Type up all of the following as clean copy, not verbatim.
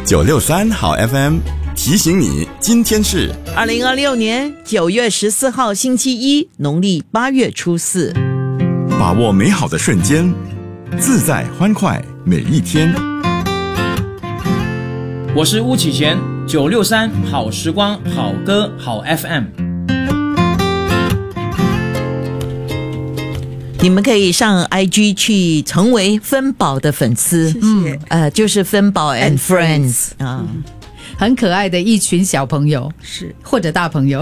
963好 FM 提醒你，今天是 2026年9月14号星期一，农历8月初4。 把握美好的瞬间，自在欢快每一天。 我是巫启贤，963好时光好歌好 FM。 你们可以上 IG 去成为芬宝的粉丝， 谢谢。 就是芬宝 and friends 啊。 很可爱的一群小朋友， 是或者大朋友。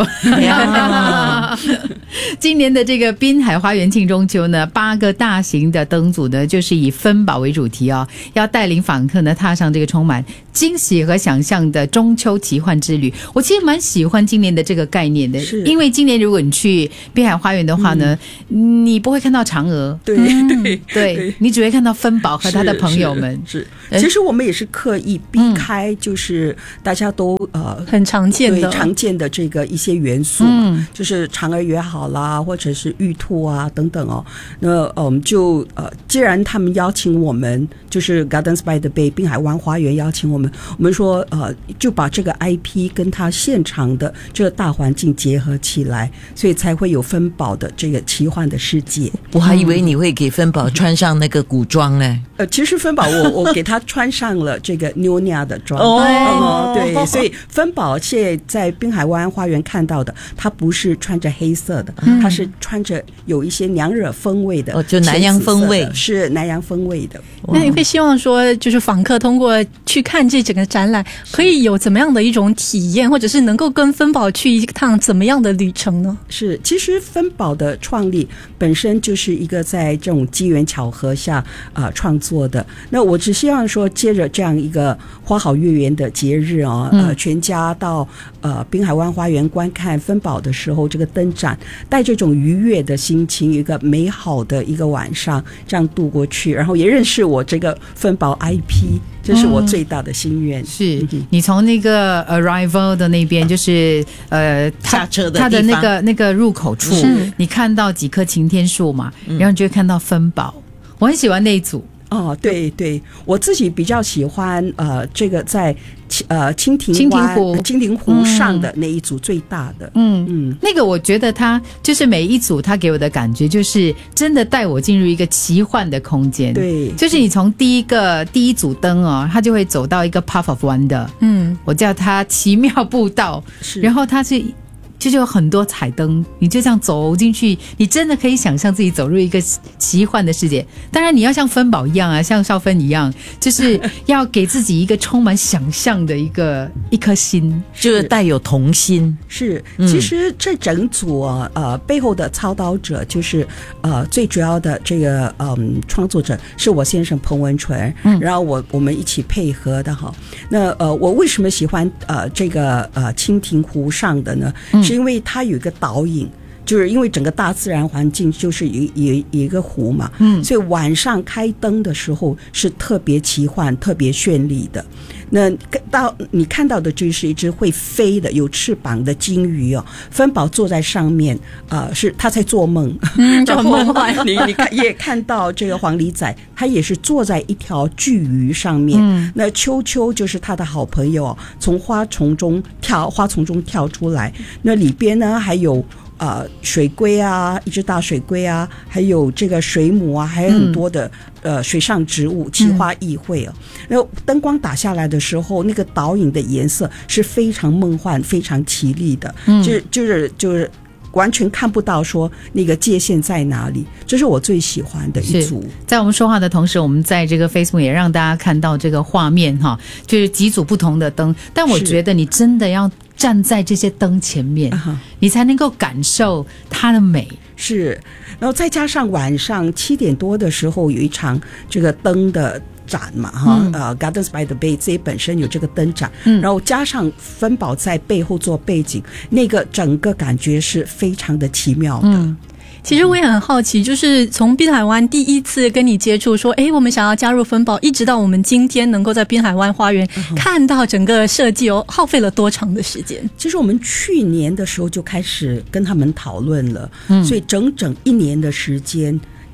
今年的这个滨海花园庆中秋呢，8个大型的灯组呢，就是以芬宝为主题哦，要带领访客呢踏上这个充满惊喜和想象的中秋奇幻之旅。我其实蛮喜欢今年的这个概念的，因为今年如果你去滨海花园的话呢，你不会看到嫦娥，对，你只会看到芬宝和他的朋友们。 是，其实我们也是刻意避开，就是大家都很常见的这个一些元素，就是嫦娥也好啦，或者是玉兔啊等等哦。那我们就既然他们邀请我们，就是 Gardens by the Bay 滨海湾花园邀请我们说就把这个 IP 跟它现场的这个大环境结合起来，所以才会有芬宝的这个奇幻的世界。 我还以为你会给芬宝穿上那个古装呢。 其实芬宝我给他穿上了这个妞娜的装。对，所以芬宝现在滨海湾花园看到的，它不是穿着黑色的，它是穿着有一些娘惹风味的， 就南洋风味， 是南洋风味的。 那你会希望说，就是访客通过去看这整个展览，可以有怎么样的一种体验，或者是能够跟芬宝去一趟怎么样的旅程呢？ 是，其实芬宝的创立本身就是一个在这种机缘巧合下创作的。那我只希望说，接着这样一个花好月圆的节日全家到滨海湾花园观看芬宝的时候，这个灯展带这种愉悦的心情，一个美好的一个晚上这样度过去，然后也认识我这个芬宝 IP， 这是我最大的心愿。 是你从那个 arrival 的那边，就是下车的地方， 它的那个入口处，你看到几棵擎天树嘛，然后你就会看到芬宝。我很喜欢那一组。 对，我自己比较喜欢这个在蜻蜓湖上的那一组最大的。 那个我觉得它就是每一组它给我的感觉就是真的带我进入一个奇幻的空间。 对， 就是你从第一组灯它就会走到一个 Path of Wonder，我叫它奇妙步道，然后它是就有很多彩灯，你就这样走进去，你真的可以想象自己走入一个奇幻的世界。当然你要像芬宝一样像少芬一样，就是要给自己一个充满想象的一颗心， 就是带有童心。 是，其实这整组背后的操刀者就是最主要的这个创作者是我先生彭文纯，然后我们一起配合的哈。那我为什么喜欢这个蜻蜓湖上的呢？是因为它有一个导引，就是因为整个大自然环境就是有一个湖嘛，所以晚上开灯的时候是特别奇幻、特别绚丽的。那你看到的就是一只会飞的、有翅膀的金鱼芬宝坐在上面，是他在做梦， 就很梦幻。 你也看到这个黄鹂仔，他也是坐在一条巨鱼上面。那秋秋就是他的好朋友，从花丛中跳出来。那里边呢还有水龟啊，一只大水龟啊，还有这个水母啊，还有很多的水上植物，奇花异卉然后灯光打下来的时候，那个导引的颜色是非常梦幻、非常绮丽的，就是完全看不到说那个界限在哪里，这是我最喜欢的一组。 在我们说话的同时，我们在这个 Facebook 也让大家看到这个画面就是几组不同的灯，但我觉得你真的要站在这些灯前面，你才能够感受它的美。 是，然后再加上晚上7点多的时候有一场这个灯的展嘛Gardens by the Bay 这本身有这个灯展，然后加上芬宝在背后做背景，那个整个感觉是非常的奇妙的。 其实我也很好奇，就是从滨海湾第一次跟你接触说我们想要加入芬宝，一直到我们今天能够在滨海湾花园看到整个设计耗费了多长的时间？ 其实我们去年的时候就开始跟他们讨论了，所以整1年的时间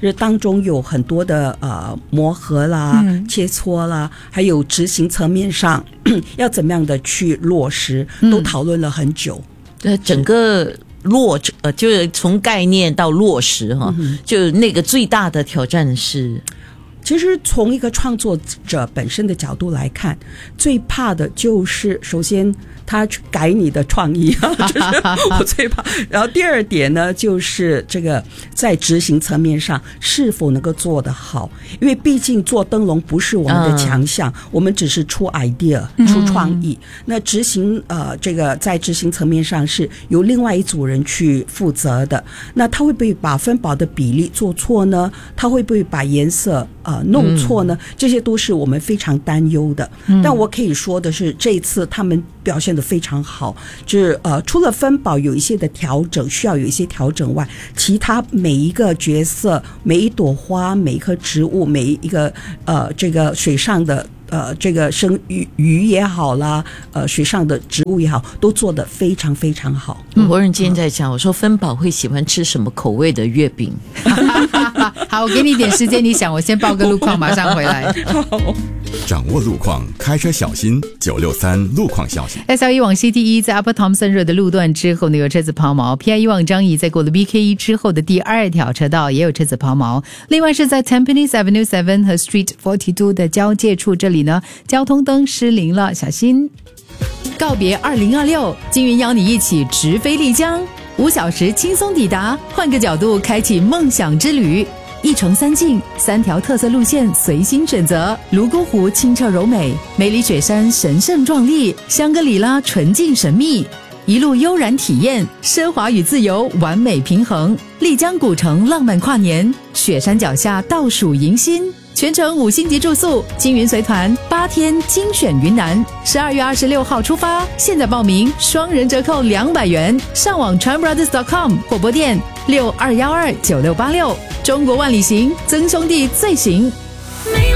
这当中有很多的磨合啦、切磋啦，还有执行层面上要怎么样的去落实，都讨论了很久。 整个就是从概念到落实哈，就那个最大的挑战是。 其实从一个创作者本身的角度来看，最怕的就是首先他去改你的创意，这是我最怕。然后第二点呢，就是这个在执行层面上是否能够做得好，因为毕竟做灯笼不是我们的强项，我们只是出 idea 出创意。那执行这个在执行层面上是由另外一组人去负责的。那他会不会把分宝的比例做错呢？他会不会把颜色弄错呢？这些都是我们非常担忧的。但我可以说的是，这一次他们表现得非常好，就是除了分宝有一些的调整，需要有一些调整外，其他每一个角色、每一朵花、每一棵植物、每一个这个水上的这个生鱼也好啦，水上的植物也好，都做得非常非常好。 活人今天在讲，我说分宝会喜欢吃什么口味的月饼？ 好，我给你一点时间，你想，我先报个路况，马上回来。 掌握路况，开车小心。963路况消息。 SL1 往 CT1 在 Upper Thomson Road 的路段之后呢，有车子抛锚。PI1 往张仪在过了 BK1 之后的第2条车道也有车子抛锚。另外是在 Tampines Avenue 7和 Street 42的交界处，这里呢交通灯失灵了，小心。告别2026，金云邀你一起直飞丽江，5小时轻松抵达，换个角度开启梦想之旅。1城3境，3条特色路线随心选择。泸沽湖清澈柔美，梅里雪山神圣壮丽，香格里拉纯净神秘，一路悠然体验，奢华与自由完美平衡。丽江古城浪漫跨年，雪山脚下倒数迎新，全程5星级住宿，金云随团8天精选云南，12月26号出发，现在报名双人折扣200元，上网 chanbrothers.com 或拨电62129686。中国万里行，曾兄弟最行。